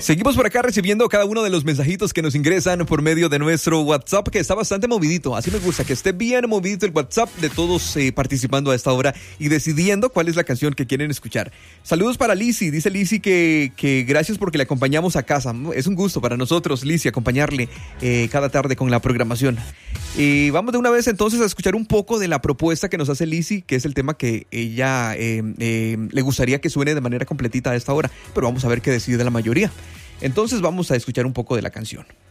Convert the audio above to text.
Seguimos por acá recibiendo cada uno de los mensajitos que nos ingresan por medio de nuestro WhatsApp, que está bastante movidito. Así me gusta, que esté bien movidito el WhatsApp de todos participando a esta hora y decidiendo cuál es la canción que quieren escuchar. Saludos para Lizzy. Dice Lizzy que gracias porque le acompañamos a casa. Es un gusto para nosotros, Lizzy, acompañarle cada tarde con la programación. Vamos de una vez entonces a escuchar un poco de la propuesta que nos hace Lizzy, que es el tema que ella le gustaría que suene de manera completita a esta hora. Pero vamos a ver qué decide la mayoría. Entonces vamos a escuchar un poco de la canción.